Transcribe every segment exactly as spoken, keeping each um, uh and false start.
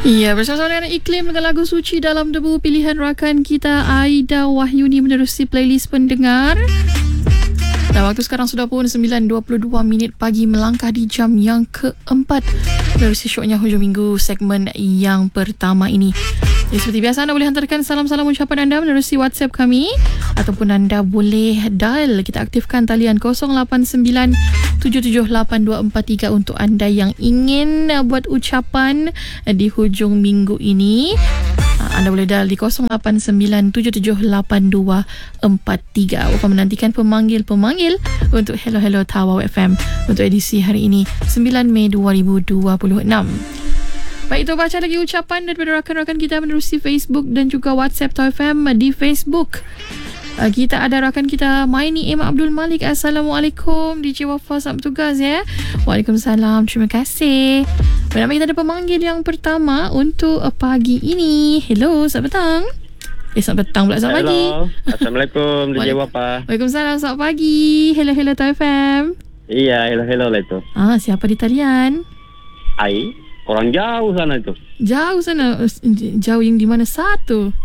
Ya, bersama-sama dengan Iklim dengan lagu Suci dalam debu, pilihan rakan kita Aida Wahyuni menerusi playlist pendengar. Dan waktu sekarang sudah pun sembilan dua puluh dua minit pagi, melangkah di jam yang keempat menerusi syoknya hujung minggu segmen yang pertama ini. Jadi seperti biasa, anda boleh hantarkan salam-salam ucapan anda menerusi WhatsApp kami, ataupun anda boleh dial, kita aktifkan talian kosong lapan sembilan tujuh tujuh lapan dua empat tiga untuk anda yang ingin buat ucapan di hujung minggu ini. Anda boleh dial di kosong lapan sembilan tujuh tujuh lapan dua empat tiga. Apa menantikan pemanggil-pemanggil untuk Hello Hello Tawau F M untuk edisi hari ini sembilan Mei dua ribu dua puluh enam. Baik, itu baca lagi ucapan daripada rakan-rakan kita menerusi Facebook dan juga WhatsApp Tawau F M. Di Facebook kita ada rakan kita Maini M. Abdul Malik. Assalamualaikum D J Wafa, selamat bertugas ya. Waalaikumsalam, terima kasih. Pertama kita ada pemanggil yang pertama untuk pagi ini. Hello, selamat petang. Eh, selamat petang pula, selamat pagi. Assalamualaikum D J Wafa. Waalaikumsalam, selamat pagi. Hello Hello Tawau F M. Iya, hello hello lah itu. Ah, siapa di talian? Ai, orang jauh sana itu. Jauh sana. Jauh yang di mana satu?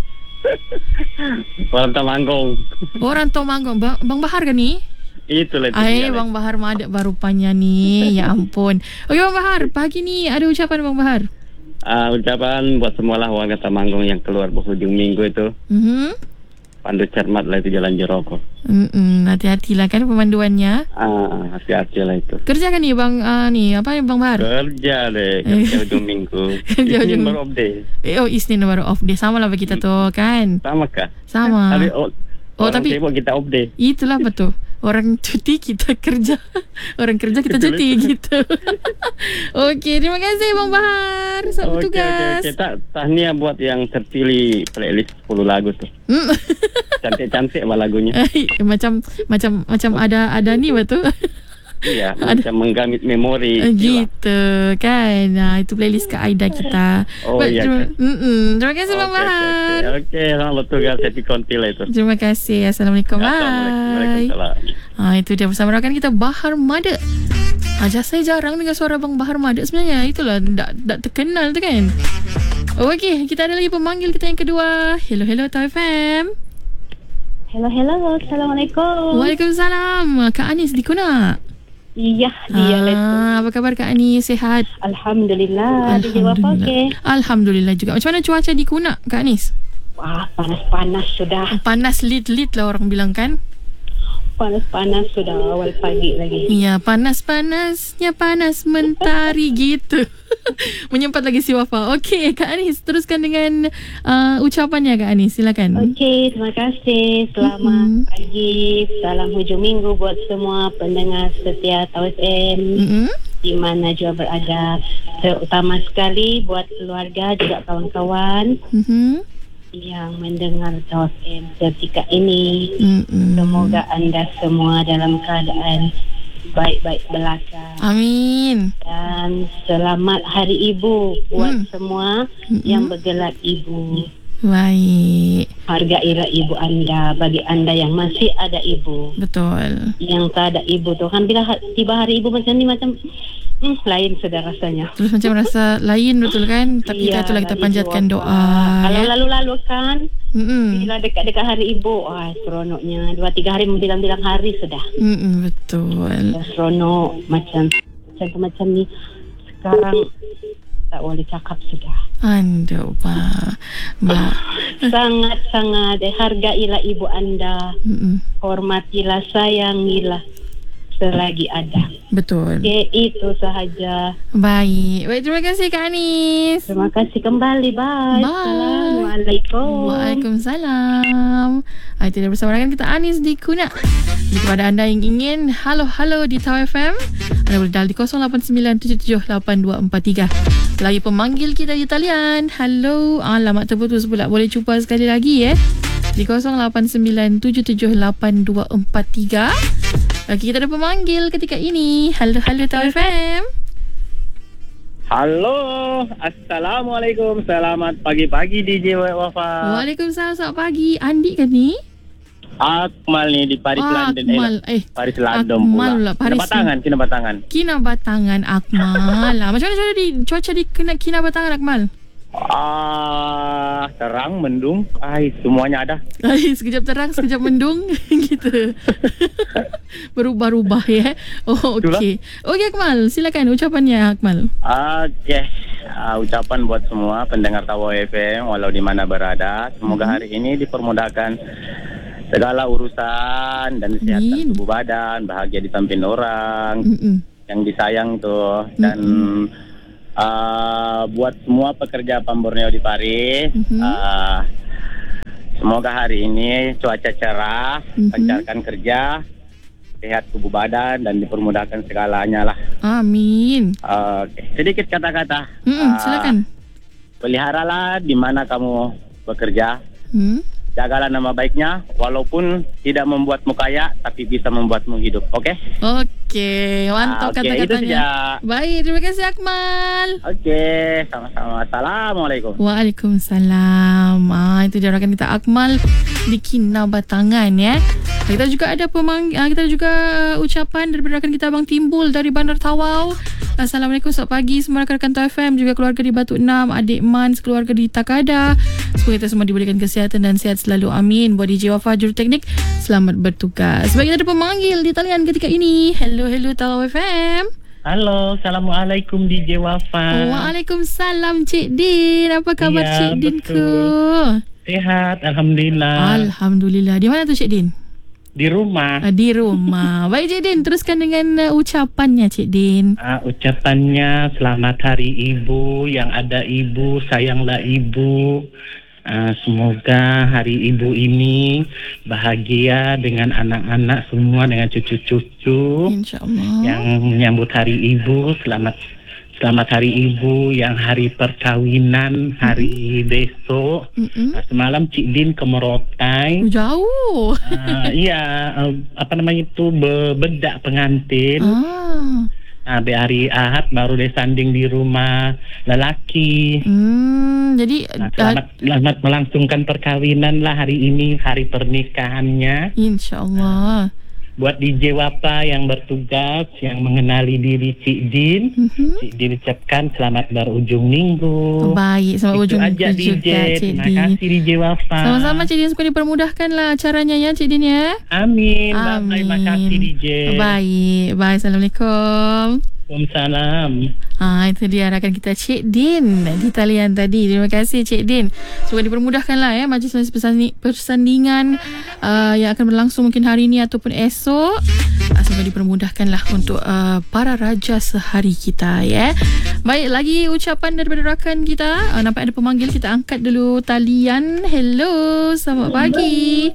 Orang Temanggung. Orang Temanggung. Bang, Bang Bahar kan ni? Itulah itu. Ay, Bang Bahar mah ada barupanya ni. Ya ampun. Okey Bang Bahar, pagi ni ada ucapan Bang Bahar? Uh, ucapan buat semualah warga Temanggung yang keluar berhujung minggu itu. Mhm. Pandu cermat lah itu jalan Jeroko. Mm hati-hatilah kan pemanduannya. Ah, hati-hati lah itu. Kerja kan ni Bang uh, ni apa Bang Bahar? Kerja deh, kerja hujung minggu. Kerja hujung baru off day. Eh, oh, Isnin baru off day. Sama lah kita tu kan. Sama kah? Sama. Tapi oh, oh tapi sibuk kita off day. Itulah betul. Orang cuti kita kerja. Orang kerja kita cuti gitu. Okey, terima kasih Bang Bahar. Selamat bertugas. Okey, okey. Kita tahniah buat yang terpilih playlist sepuluh lagu tu. Mm. Cantik-cantik lah lagunya. macam macam macam ada ada ni betul. Iya, macam menggamit memori. Gitu kan. Nah, itu playlist ke Aida kita. Oh Baik, iya. terima, mm-mm. terima kasih Bang Okey, Bahar. Okey, okey. Selamat bertugas. Happy kontil itu. Terima kasih. Assalamualaikum. Bye. Ah, itu dia bersama rakan kita Bahar Mada. Aja saya jarang dengar suara Bang Bahar Mada sebenarnya. Itulah tak tak terkenal tu kan. Okey, kita ada lagi pemanggil kita yang kedua. Hello Hello Tawau F M. Hello, hello. Assalamualaikum. Waalaikumsalam. Kak Anis di Kuna. Iya, dia lah. Ah, apa khabar Kak Anis? Sehat? Alhamdulillah. Dia jawab apa okey? Alhamdulillah juga. Macam mana cuaca di Kuna, Kak Anis? Wah, panas-panas sudah. Panas lit-lit lah orang bilang kan? Panas-panas sudah awal pagi lagi. Iya, panas-panasnya panas mentari gitu. Menyempat lagi si Wafa. Okey, Kak Anis, teruskan dengan uh, ucapannya Kak Anis. Silakan. Okey, terima kasih. Selamat mm-hmm. pagi. Salam hujung minggu buat semua pendengar setia Tawau F M. Mm-hmm. Di mana juga berada. Terutama sekali buat keluarga juga kawan-kawan. Mhm. Yang mendengar Tawau F M ketika ini. Mm-mm. Semoga anda semua dalam keadaan baik-baik belaka. Amin. Dan selamat Hari Ibu buat mm. semua Mm-mm. yang bergelar ibu. Baik. Hargailah ibu anda, bagi anda yang masih ada ibu. Betul. Yang tak ada ibu tu kan bila tiba hari ibu macam ni macam hmm, lain sudah rasanya. Terus macam rasa lain betul kan? Tapi ya, itulah kita panjatkan doa. Kalau ya? lalu-lalu kan Mm-mm. bila dekat-dekat hari ibu, wah seronoknya. Dua tiga hari membilang-bilang hari sudah. Mm-mm, betul. Sudah seronok macam macam-macam ni. Sekarang tak boleh cakap sudah. Anda Pak. Mbak. Sangat-sangat hargailah ibu anda. Mm-mm. Hormatilah, sayangilah selagi ada. Betul. Okay, itu sahaja. Baik. Baik, terima kasih Kak Anis. Terima kasih kembali. Bye. Bye. Assalamualaikum. Waalaikumsalam. Itu dia bersama dengan kita Anis di Kuna. Jadi kepada anda yang ingin halo-halo di Tawau F M, anda boleh dial di kosong lapan sembilan tujuh tujuh lapan dua empat tiga. Lagi pemanggil kita di talian. Halo. Alamat terputus pula. Boleh cuba sekali lagi ya. Di kosong lapan sembilan tujuh tujuh lapan dua empat tiga. Okey, kita ada pemanggil ketika ini. Halo, halo Tawau F M. Halo, Assalamualaikum. Selamat pagi-pagi D J Wafa. Waalaikumsalam, selamat pagi. Andi kan ni? Akmal ni di Paris ah, London. Akmal. Eh, Paris London Akmal pula. Lah, Paris Kinabatangan, Kinabatangan. Kinabatangan Akmal. Macam mana cuaca di cuaca di Kinabatangan Akmal? Ah, terang, mendung, ai semuanya ada. Ay, sekejap terang, sekejap mendung gitu. Berubah-ubah ya. Oh, okey. Okey Akmal, silakan ucapannya Akmal. Okey. Uh, ucapan buat semua pendengar Tawau F M walau di mana berada, semoga mm-hmm. hari ini dipermudahkan segala urusan dan kesehatan tubuh badan, bahagia di samping orang mm-hmm. yang disayang tuh, dan mm-hmm. uh, buat semua pekerja Pam Borneo di Paris, mm-hmm. uh, semoga hari ini cuaca cerah, mm-hmm. lancarkan kerja, sehat tubuh badan dan dipermudahkan segalanya lah. Amin. Uh, okay. Sedikit kata-kata. Mm-mm, silakan. Uh, peliharalah di mana kamu bekerja. Hmm? Jagalah nama baiknya, walaupun tidak membuatmu kaya, tapi bisa membuatmu hidup. Oke? Okay? Oke, okay. Mantap uh, okay. kata-katanya. Baik, terima kasih Akmal. Oke, okay. sama-sama. Assalamualaikum. Waalaikumsalam. Ah, itu dia rakan kita Akmal di Kinabatangan ya. Kita juga ada pemang, kita juga ucapan daripada rakan kita Abang Timbul dari Bandar Tawau. Assalamualaikum, selamat pagi semua rakan-rakan Tawau F M, juga keluarga di Batu Enam, adik Man, keluarga di Takada. Semoga kita semua diberikan kesihatan dan sihat selalu, amin. Buat D J Wafa Jurutechnik, selamat bertugas. Bagi kita ada pemanggil di talian ketika ini. Hello, hello Tawau F M. Halo, Assalamualaikum D J Wafa. Waalaikumsalam Cik Din. Apa khabar ya, Cik Din ku? Sehat, Alhamdulillah. Alhamdulillah. Di mana tu Cik Din? Di rumah. Uh, di rumah. Baik Cik Din, teruskan dengan uh, ucapannya Cik Din. Uh, ucapannya selamat Hari Ibu, yang ada ibu, sayanglah ibu. Uh, semoga hari ibu ini bahagia dengan anak-anak semua, dengan cucu-cucu. InsyaAllah. Yang menyambut hari ibu, selamat Selamat Hari Ibu, yang hari perkawinan hari mm-hmm. besok. Mm-hmm. Uh, semalam Cik Din ke Morotai. Jauh. Uh, iya, uh, apa namanya itu, be- bedak pengantin. Ah. Uh, hari Ahad baru dia sanding di rumah lelaki. Hmm, jadi uh, selamat, uh, selamat melangsungkan perkawinan lah hari ini, hari pernikahannya. InsyaAllah. Buat D J Wapa yang bertugas, yang mengenali diri Cik Din, mm-hmm. Cik Din ucapkan selamat berujung minggu. Baik, selamat ujung minggu juga, Cik Terima Din. kasih D J Wapa. Sama-sama Cik Din, semoga dipermudahkan lah acaranya ya Cik Din ya. Amin. Amin. Terima kasih D J. Baik, baik. Assalamualaikum. Waalaikumsalam. Ah, itu dia rakan kita Cik Din di talian tadi. Terima kasih Cik Din. Semoga dipermudahkan lah ya majlis persandingan uh, yang akan berlangsung mungkin hari ini ataupun esok. Uh, semoga dipermudahkan lah untuk uh, para raja sehari kita ya. Baik, lagi ucapan daripada rakan kita. Uh, nampak ada pemanggil, kita angkat dulu talian. Hello, selamat pagi.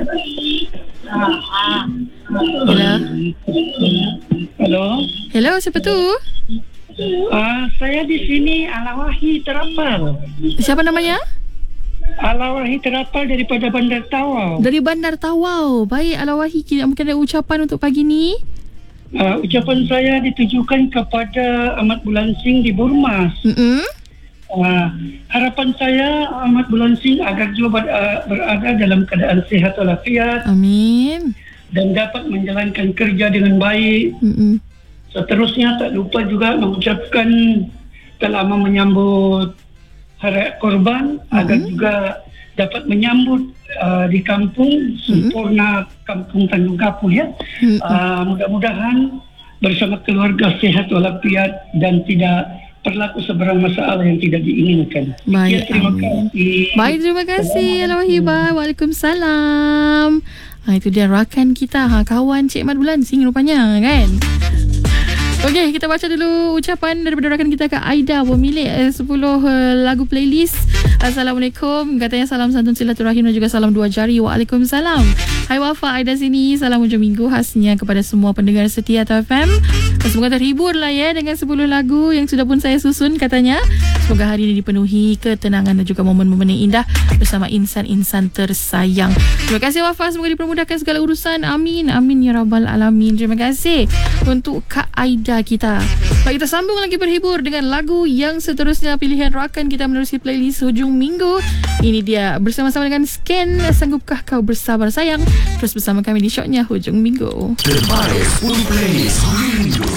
Hello. Hello. Hello, siapa tu? Uh, saya di sini Alawahi Terapal. Siapa namanya? Alawahi Terapal daripada Bandar Tawau. Dari Bandar Tawau. Baik Alawahi, mungkin ada ucapan untuk pagi ni? Uh, ucapan saya ditujukan kepada Ahmad Bulansing di Burmas. Mm-hmm. Uh, harapan saya Ahmad Bulansing agar juga uh, berada dalam keadaan sehat walafiat. Amin. Dan dapat menjalankan kerja dengan baik. Mm-hmm. Seterusnya tak lupa juga mengucapkan selamat menyambut Hari Korban, mm-hmm. agar juga dapat menyambut uh, di kampung sempurna, mm-hmm. kampung Tanjung Kapul ya. Mm-hmm. Uh, mudah-mudahan bersama keluarga sehat walafiat dan tidak berlaku sebarang masalah yang tidak diinginkan. Baik, ya, terima amin. kasih. Baik, terima kasih Alawahibah. Waalaikumsalam. Ha, itu dia rakan kita, ha, kawan Cik Mat Bulansing rupanya kan. Okey, kita baca dulu ucapan daripada rakan kita Kak Aida, pemilik eh, sepuluh uh, lagu playlist. Assalamualaikum. Katanya salam santun silaturahim dan juga salam dua jari. Waalaikumsalam. Hai Wafa, Aida sini. Salam hujung minggu khasnya kepada semua pendengar setia Tawau F M. Semoga terhibur lah ya dengan sepuluh lagu yang sudah pun saya susun katanya. Semoga hari ini dipenuhi ketenangan dan juga momen-momen yang indah bersama insan-insan tersayang. Terima kasih Wafa, semoga dipermudahkan segala urusan. Amin. Amin ya rabbal alamin. Terima kasih untuk Kak Aida kita. Baik, kita sambung lagi berhibur dengan lagu yang seterusnya, pilihan rakan kita menerusi playlist hujung minggu. Ini dia bersama-sama dengan Scan, Sanggupkah Kau Bersabar Sayang. Terus bersama kami di shotnya hujung minggu. Terbaik untuk playlist hujung minggu.